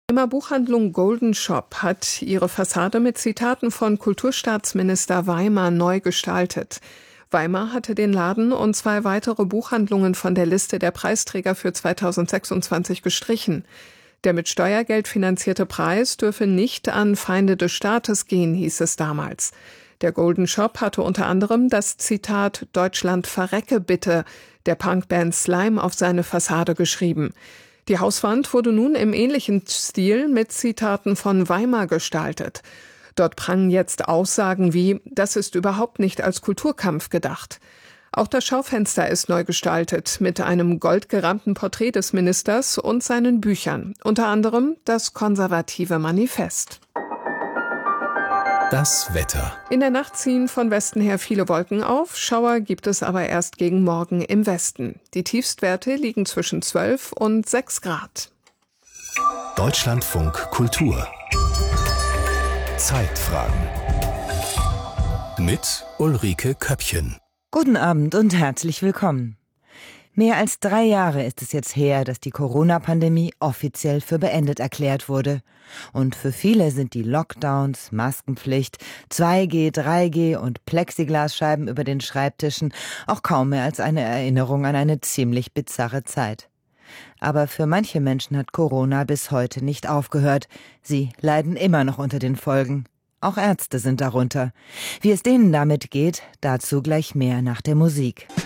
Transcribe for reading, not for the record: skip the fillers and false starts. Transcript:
Die Weimarer Buchhandlung Golden Shop hat ihre Fassade mit Zitaten von Kulturstaatsminister Weimar neu gestaltet. Weimar hatte den Laden und 2 weitere Buchhandlungen von der Liste der Preisträger für 2026 gestrichen. Der mit Steuergeld finanzierte Preis dürfe nicht an Feinde des Staates gehen, hieß es damals. Der Golden Shop hatte unter anderem das Zitat »Deutschland verrecke bitte« der Punkband Slime auf seine Fassade geschrieben. Die Hauswand wurde nun im ähnlichen Stil mit Zitaten von Weimar gestaltet. Dort prangen jetzt Aussagen wie »Das ist überhaupt nicht als Kulturkampf gedacht«. Auch das Schaufenster ist neu gestaltet mit einem goldgerahmten Porträt des Ministers und seinen Büchern, unter anderem das konservative Manifest. Das Wetter. In der Nacht ziehen von Westen her viele Wolken auf, Schauer gibt es aber erst gegen Morgen im Westen. Die Tiefstwerte liegen zwischen 12 und 6 Grad. Deutschlandfunk Kultur. Zeitfragen. Mit Ulrike Köppchen. Guten Abend und herzlich willkommen. Mehr als 3 Jahre ist es jetzt her, dass die Corona-Pandemie offiziell für beendet erklärt wurde. Und für viele sind die Lockdowns, Maskenpflicht, 2G, 3G und Plexiglasscheiben über den Schreibtischen auch kaum mehr als eine Erinnerung an eine ziemlich bizarre Zeit. Aber für manche Menschen hat Corona bis heute nicht aufgehört. Sie leiden immer noch unter den Folgen. Auch Ärzte sind darunter. Wie es denen damit geht, dazu gleich mehr nach der Musik.